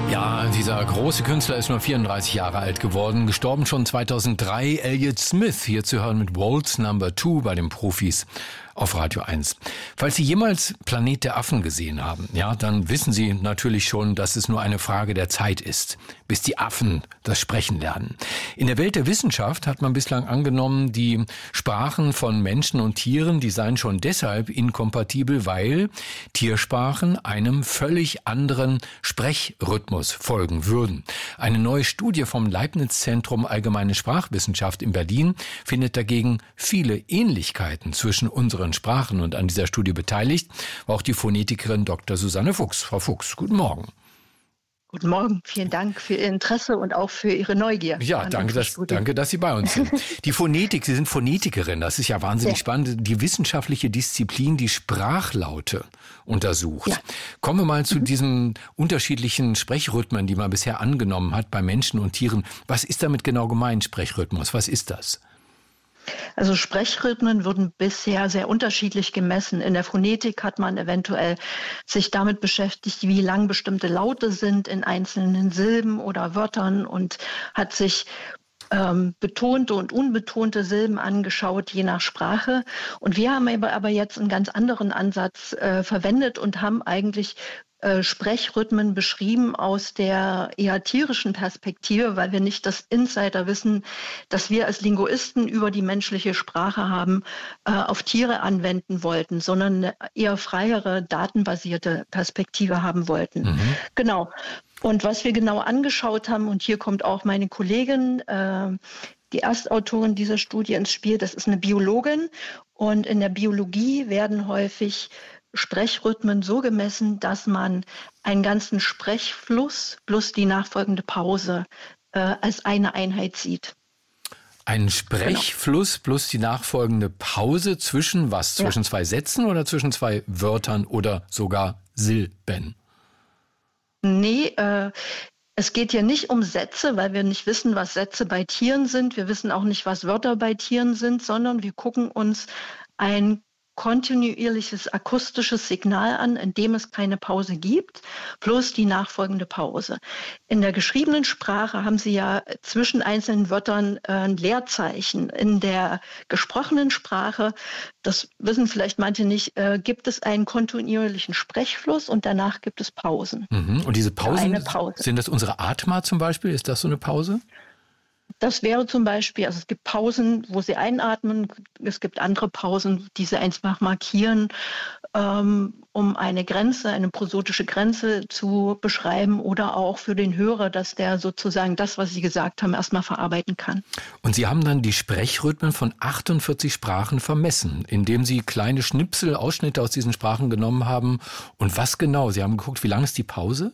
Ja, dieser große Künstler ist nur 34 Jahre alt geworden, gestorben schon 2003. Elliott Smith, hier zu hören mit Waltz Number 2 bei den Profis auf Radio 1. Falls Sie jemals Planet der Affen gesehen haben, ja, dann wissen Sie natürlich schon, dass es nur eine Frage der Zeit ist, bis die Affen das Sprechen lernen. In der Welt der Wissenschaft hat man bislang angenommen, die Sprachen von Menschen und Tieren, die seien schon deshalb inkompatibel, weil Tiersprachen einem völlig anderen Sprechrhythmus folgen würden. Eine neue Studie vom Leibniz-Zentrum Allgemeine Sprachwissenschaft in Berlin findet dagegen viele Ähnlichkeiten zwischen unseren Sprachen, und an dieser Studie beteiligt war auch die Phonetikerin Dr. Susanne Fuchs. Frau Fuchs, guten Morgen. Guten Morgen, vielen Dank für Ihr Interesse und auch für Ihre Neugier. Ja, danke, dass Sie bei uns sind. Die Phonetik, Sie sind Phonetikerin, das ist ja wahnsinnig spannend. Die wissenschaftliche Disziplin, die Sprachlaute untersucht. Ja. Kommen wir mal zu diesen unterschiedlichen Sprechrhythmen, die man bisher angenommen hat bei Menschen und Tieren. Was ist damit genau gemeint, Sprechrhythmus? Was ist das? Also Sprechrhythmen wurden bisher sehr unterschiedlich gemessen. In der Phonetik hat man eventuell sich damit beschäftigt, wie lang bestimmte Laute sind in einzelnen Silben oder Wörtern, und hat sich betonte und unbetonte Silben angeschaut, je nach Sprache. Und wir haben aber jetzt einen ganz anderen Ansatz verwendet und haben eigentlich Sprechrhythmen beschrieben aus der eher tierischen Perspektive, weil wir nicht das Insiderwissen, das wir als Linguisten über die menschliche Sprache haben, auf Tiere anwenden wollten, sondern eine eher freiere, datenbasierte Perspektive haben wollten. Mhm. Genau. Und was wir genau angeschaut haben, und hier kommt auch meine Kollegin, die Erstautorin dieser Studie ins Spiel, das ist eine Biologin. Und in der Biologie werden häufig Sprechrhythmen so gemessen, dass man einen ganzen Sprechfluss plus die nachfolgende Pause als eine Einheit sieht. Ein Sprechfluss plus die nachfolgende Pause zwischen was? Zwischen zwei Sätzen oder zwischen zwei Wörtern oder sogar Silben? Nee, es geht hier nicht um Sätze, weil wir nicht wissen, was Sätze bei Tieren sind. Wir wissen auch nicht, was Wörter bei Tieren sind, sondern wir gucken uns ein kontinuierliches akustisches Signal an, in dem es keine Pause gibt, plus die nachfolgende Pause. In der geschriebenen Sprache haben Sie ja zwischen einzelnen Wörtern ein Leerzeichen. In der gesprochenen Sprache, das wissen vielleicht manche nicht, gibt es einen kontinuierlichen Sprechfluss und danach gibt es Pausen. Mhm. Und diese Pausen, sind das unsere Atmer zum Beispiel? Ist das so eine Pause? Das wäre zum Beispiel, also es gibt Pausen, wo Sie einatmen, es gibt andere Pausen, die Sie einfach markieren, um eine Grenze, eine prosotische Grenze zu beschreiben, oder auch für den Hörer, dass der sozusagen das, was Sie gesagt haben, erstmal verarbeiten kann. Und Sie haben dann die Sprechrhythmen von 48 Sprachen vermessen, indem Sie kleine Schnipsel, Ausschnitte aus diesen Sprachen genommen haben. Und was genau? Sie haben geguckt, wie lang ist die Pause?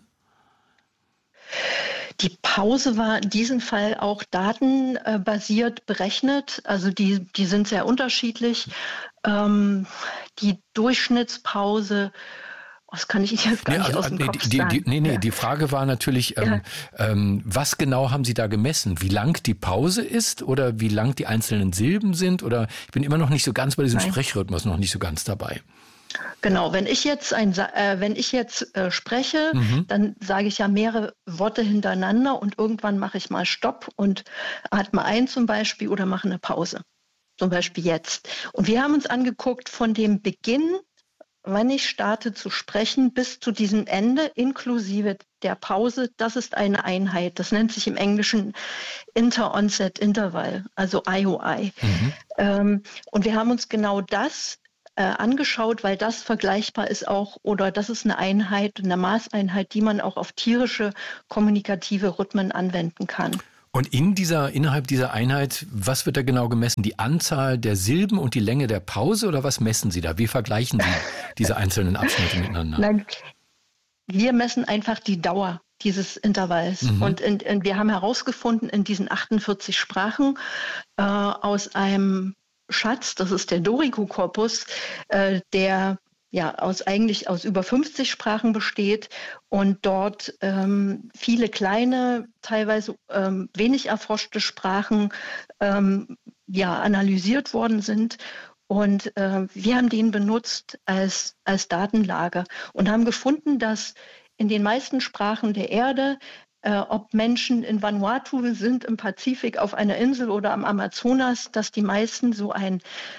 Die Pause war in diesem Fall auch datenbasiert berechnet. Also die sind sehr unterschiedlich. Die Durchschnittspause, das kann ich jetzt gar nicht aus dem Kopf sagen. Die Frage war natürlich, was genau haben Sie da gemessen? Wie lang die Pause ist oder wie lang die einzelnen Silben sind? Oder ich bin immer noch nicht so ganz bei diesem Sprechrhythmus, noch nicht so ganz dabei. Genau, wenn ich jetzt spreche, dann sage ich ja mehrere Worte hintereinander und irgendwann mache ich mal Stopp und atme ein zum Beispiel oder mache eine Pause. Zum Beispiel jetzt. Und wir haben uns angeguckt von dem Beginn, wann ich starte zu sprechen, bis zu diesem Ende inklusive der Pause. Das ist eine Einheit. Das nennt sich im Englischen Inter-Onset Interval, also IOI. Und wir haben uns genau das angeschaut, weil das vergleichbar ist auch, oder das ist eine Einheit, eine Maßeinheit, die man auch auf tierische kommunikative Rhythmen anwenden kann. Und innerhalb dieser Einheit, was wird da genau gemessen? Die Anzahl der Silben und die Länge der Pause, oder was messen Sie da? Wie vergleichen Sie diese einzelnen Abschnitte miteinander? Nein, wir messen einfach die Dauer dieses Intervalls. Und wir haben herausgefunden, in diesen 48 Sprachen aus einem Schatz, das ist der Dorico-Korpus, der aus über 50 Sprachen besteht und dort viele kleine, teilweise wenig erforschte Sprachen analysiert worden sind. Und wir haben den benutzt als Datenlage und haben gefunden, dass in den meisten Sprachen der Erde, ob Menschen in Vanuatu sind, im Pazifik, auf einer Insel oder am Amazonas, dass die meisten so eine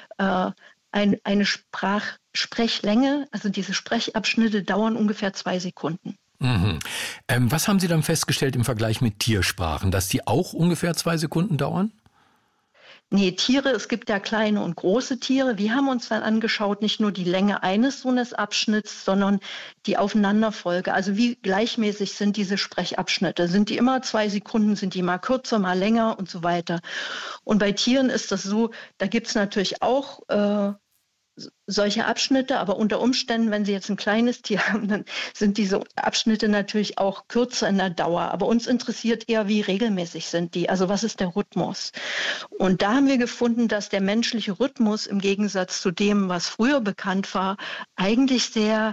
Sprechlänge, also diese Sprechabschnitte dauern ungefähr 2 Sekunden. Mhm. Was haben Sie dann festgestellt im Vergleich mit Tiersprachen, dass die auch ungefähr 2 Sekunden dauern? Nee, Tiere, es gibt ja kleine und große Tiere. Wir haben uns dann angeschaut, nicht nur die Länge eines so eines Abschnitts, sondern die Aufeinanderfolge. Also wie gleichmäßig sind diese Sprechabschnitte? Sind die immer 2 Sekunden, sind die mal kürzer, mal länger und so weiter? Und bei Tieren ist das so, da gibt es natürlich auch solche Abschnitte, aber unter Umständen, wenn Sie jetzt ein kleines Tier haben, dann sind diese Abschnitte natürlich auch kürzer in der Dauer. Aber uns interessiert eher, wie regelmäßig sind die, also was ist der Rhythmus? Und da haben wir gefunden, dass der menschliche Rhythmus im Gegensatz zu dem, was früher bekannt war, eigentlich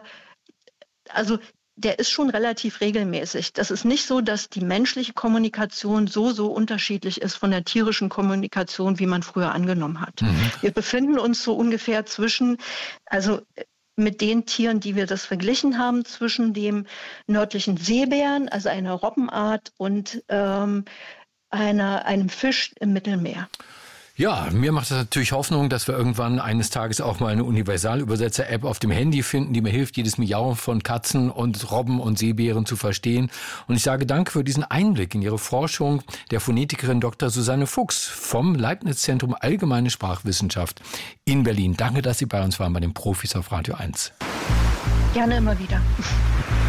der ist schon relativ regelmäßig. Das ist nicht so, dass die menschliche Kommunikation so unterschiedlich ist von der tierischen Kommunikation, wie man früher angenommen hat. Mhm. Wir befinden uns so ungefähr mit den Tieren, die wir das verglichen haben, zwischen dem nördlichen Seebären, also einer Robbenart, und einem Fisch im Mittelmeer. Ja, mir macht das natürlich Hoffnung, dass wir irgendwann eines Tages auch mal eine Universalübersetzer-App auf dem Handy finden, die mir hilft, jedes Miauen von Katzen und Robben und Seebären zu verstehen. Und ich sage danke für diesen Einblick in Ihre Forschung der Phonetikerin Dr. Susanne Fuchs vom Leibniz-Zentrum Allgemeine Sprachwissenschaft in Berlin. Danke, dass Sie bei uns waren bei den Profis auf Radio 1. Gerne immer wieder.